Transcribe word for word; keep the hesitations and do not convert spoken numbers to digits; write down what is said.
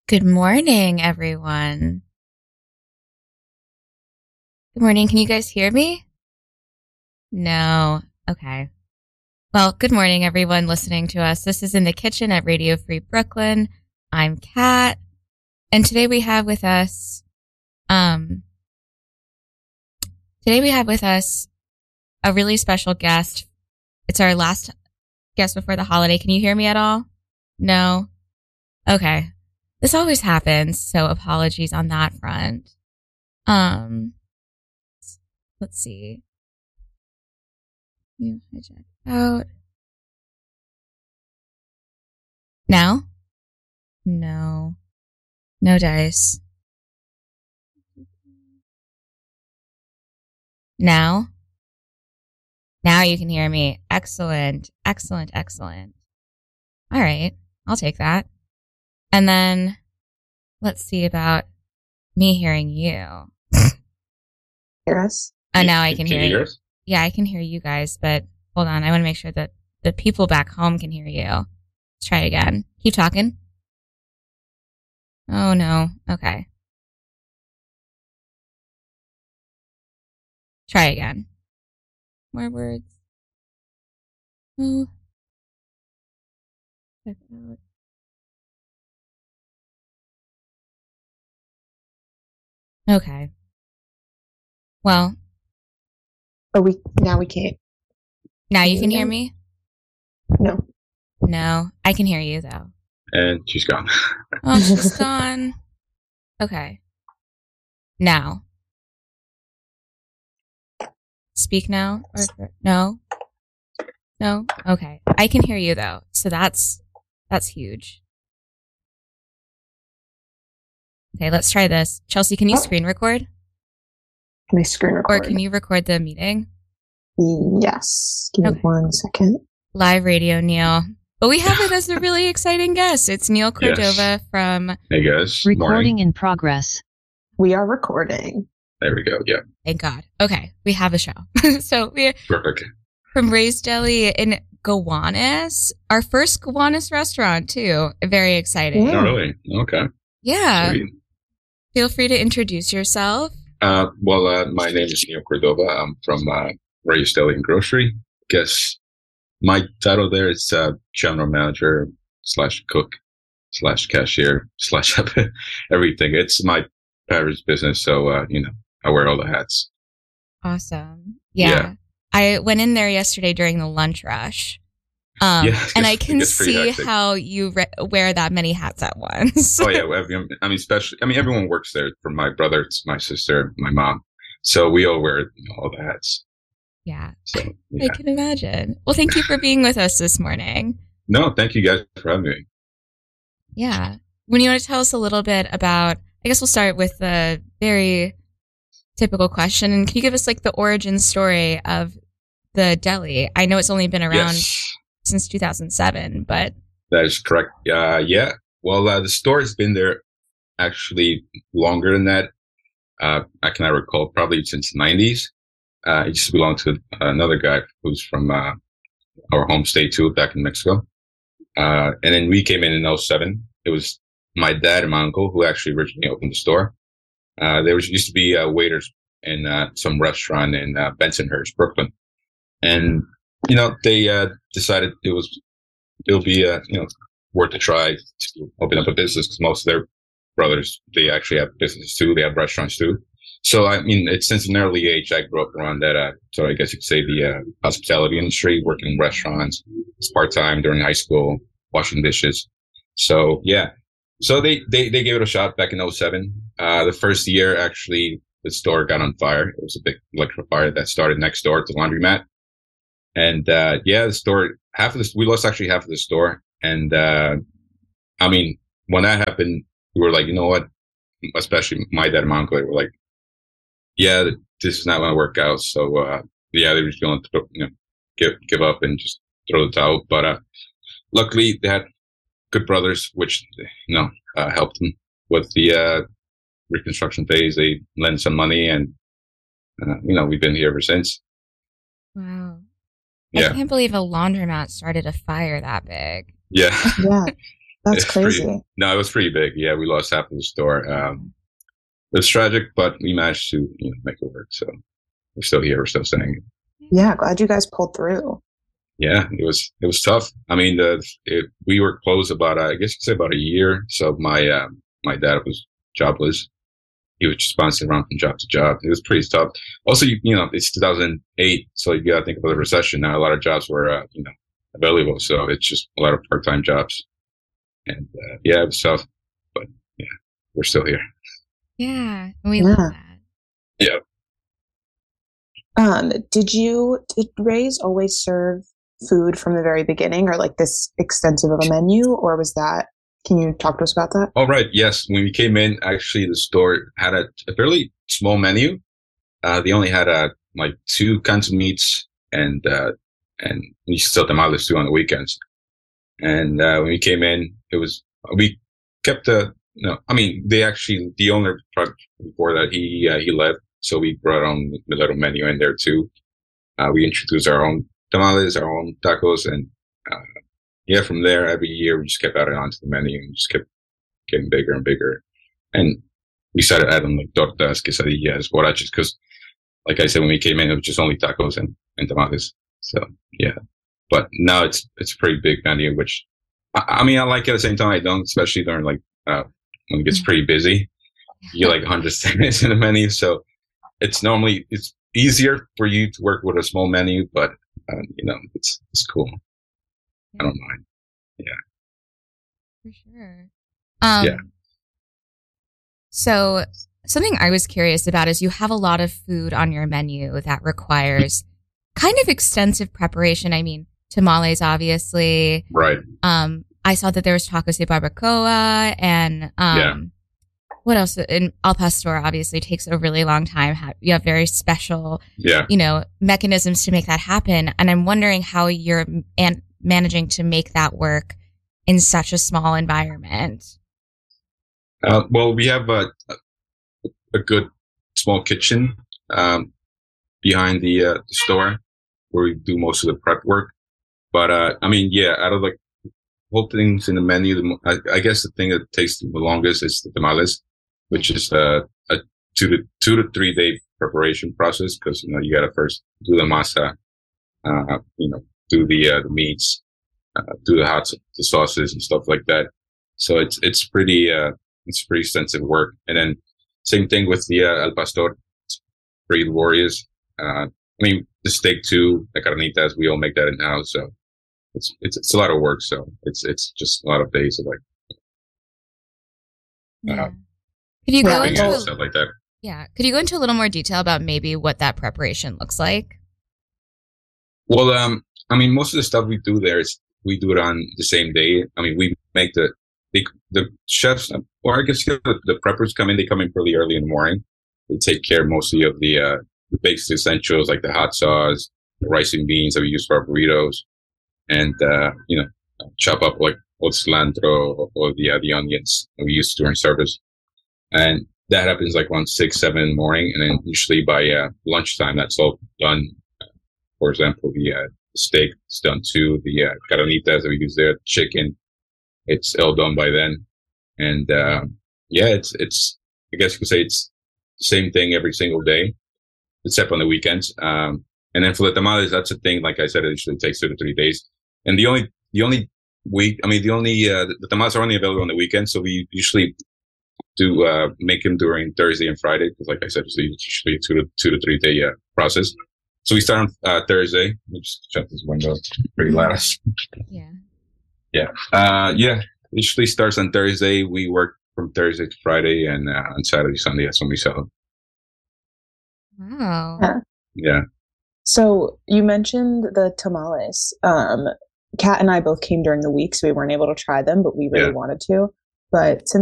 Good morning, everyone. Good morning. Can you guys hear me? No. Okay. Well, good morning, everyone listening to us. This is In the Kitchen at Radio Free Brooklyn. I'm Kat. And today we have with us, um, today we have with us a really special guest. It's our last guest before the holiday. Can you hear me at all? No? Okay. This always happens, so apologies on that front. Um, let's see. You hijack out. Now? No. No dice. Now? Now you can hear me. Excellent. Excellent. Excellent. All right. I'll take that. And then let's see about me hearing you. Hear us? Oh, now I can, can hear you. you. Hear us? Yeah, I can hear you guys, but hold on. I want to make sure that the people back home can hear you. Let's try it again. Keep talking. Oh, no. Okay. Try again. More words. Oh. Check out. Okay. Well. Oh, we now we can't. Now you can hear me? No. No. I can hear you, though. And she's gone. Oh, she's gone. Okay. Now. Speak now? Or no? No? Okay. I can hear you, though. So that's that's huge. Okay, let's try this. Chelsea, can you Oh. screen record? Can I screen record? Or can you record the meeting? Yes. Give me Okay. one second. Live radio, Neil. But we have with us a really exciting guest. It's Neil Cordova Yes. from... Hey guys. Recording Morning. in progress. We are recording. There we go. Yeah. Thank God. Okay, we have a show. So we're Perfect. from Ray's Deli in Gowanus. Our first Gowanus restaurant, too. Very exciting. Yeah. Oh, really? Okay. Yeah. Sweet. Feel free to introduce yourself. Uh, well, uh, my name is Neil Cordova. I'm from uh, Ray's Deli and Grocery. Guess my title there is uh, general manager slash cook slash cashier slash everything. It's my parents' business, so uh, you know I wear all the hats. Awesome. Yeah. Yeah. I went in there yesterday during the lunch rush. Um, Yeah, and I it's- can it's pretty see hectic. how you re- wear that many hats at once. Oh yeah, well, everyone- I mean, especially I mean, everyone works there. From my brother to my sister, my mom. So we all wear you know, all the hats. Yeah. So I yeah. can imagine. Well, thank you for being with us this morning. No, thank you guys for having me. Yeah. When you want to tell us a little bit about, I guess we'll start with the very typical question. And can you give us like the origin story of the deli? I know it's only been around Yes, since two thousand seven, but that is correct. Uh, yeah. Well, uh, the store has been there actually longer than that. Uh, I cannot recall, probably since the nineties. Uh, it used to belong to another guy who's from uh, our home state too, back in Mexico. Uh, and then we came in in oh seven. It was my dad and my uncle who actually originally opened the store. Uh, there was used to be uh, waiters in uh, some restaurant in uh, Bensonhurst, Brooklyn, and you know they uh, decided it was it'll be uh, you know worth a try to open up a business because most of their brothers they actually have businesses too. They have restaurants too. So I mean, it's since an early age I grew up around that. Uh, so I guess you could say the uh, hospitality industry, working in restaurants, part time during high school, washing dishes. So yeah. So they, they, they gave it a shot back in oh seven. Uh, the first year, actually, the store got on fire. It was a big electrical fire that started next door to the laundromat. And, uh, yeah, the store, half of this, we lost actually half of the store. And, uh, I mean, when that happened, we were like, you know what? Especially my dad and my uncle, they were like, yeah, this is not going to work out. So, uh, yeah, they were just going to, you know, give, give up and just throw the towel. But, uh, luckily they had good brothers, which, you know, uh, helped them with the, uh, reconstruction phase. They lent some money and, uh, you know, we've been here ever since. wow. Yeah. I can't believe a laundromat started a fire that big. Yeah. Yeah. That's It's crazy. Pretty, no, it was pretty big. Yeah, we lost half of the store. Um, it's tragic, but we managed to you know, make it work. So we're still here. We're still staying. Yeah, glad you guys pulled through. Yeah, it was it was tough. I mean, the it, we were closed about uh, I guess you could say about a year. So my uh, my dad was jobless. He was just bouncing around from job to job. It was pretty tough. Also, you, you know, it's two thousand eight, so you got to think about the recession. Now, a lot of jobs were uh, you know available, so it's just a lot of part time jobs. And uh, yeah, it was tough, but yeah, we're still here. Yeah, we Yeah. love that. Yeah. Um, did you did Ray's always serve food from the very beginning, or like this extensive of a menu, or was that? Can you talk to us about that? All right. Yes. When we came in, actually, the store had a, a fairly small menu. Uh, they only had uh, like two kinds of meats, and uh, and we sell tamales too on the weekends. And uh, when we came in, it was we kept the no. I mean, they actually the owner before that he uh, he left, so we brought on the little menu in there too. Uh, we introduced our own tamales, our own tacos, and uh, yeah, from there every year we just kept adding on to the menu and just kept getting bigger and bigger. And we started adding like tortas, quesadillas, borrachos, because like I said, when we came in, it was just only tacos and, and tamales. So yeah. But now it's it's a pretty big menu, which I, I mean I like it at the same time I don't, especially during like uh, when it gets pretty busy. You get like a hundred things in the menu, so it's normally it's easier for you to work with a small menu, but uh, you know it's it's cool. I don't mind. Yeah, for sure. Um, yeah. So something I was curious about is you have a lot of food on your menu that requires kind of extensive preparation. I mean, tamales, obviously. Right. Um, I saw that there was tacos de barbacoa and um, Yeah. what else? And al pastor obviously takes a really long time. You have very special, Yeah. you know, mechanisms to make that happen. And I'm wondering how you're an- managing to make that work in such a small environment. Uh, well, we have a a good small kitchen um, behind the, uh, the store where we do most of the prep work. But uh, I mean, yeah, out of like whole things in the menu, the, mo- I, I guess the thing that takes the longest is the tamales, which is uh, a two to two to three day preparation process because you know you got to first do the masa, uh, you know, do the uh, the meats, uh, do the hot the sauces and stuff like that. So it's it's pretty uh, it's pretty extensive work. And then same thing with the uh, al pastor, it's pretty laborious. Uh, I mean the steak too, the carnitas, we all make that in house, so it's it's it's a lot of work. So it's it's just a lot of days of like Yeah. uh, Could you go Yeah, prepping into and stuff like that. yeah? Could you go into a little more detail about maybe what that preparation looks like? Well, um, I mean, most of the stuff we do there is we do it on the same day. I mean, we make the the, the chefs, or I guess the, the preppers come in. They come in pretty early in the morning. They take care mostly of the uh, the basic essentials like the hot sauce, the rice and beans that we use for our burritos, and uh, you know, chop up like old cilantro or, or the uh, the onions that we use during service. And that happens like around six, seven in the morning, and then usually by uh, lunchtime, that's all done. For example, the uh, steak is done too. The uh, carnitas that we use there, chicken, it's all done by then. And uh, yeah, it's it's. I guess you could say it's the same thing every single day, except on the weekends. Um, and then for the tamales, that's the thing. Like I said, it usually takes two to three days. And the only the only week, I mean, the only uh, the tamales are only available on the weekends, so we usually do uh, make them during Thursday and Friday because, like I said, it's usually a two to two to three day uh, process. So we start on uh, Thursday. Let me just shut this window. Pretty loud. Yeah. Yeah. Uh, yeah. Usually starts on Thursday. We work from Thursday to Friday, and uh, on Saturday, Sunday, that's when we sell them. Wow. Yeah. Yeah. So you mentioned the tamales. Um, Kat and I both came during the week, so we weren't able to try them, but we really Yeah. wanted to. But since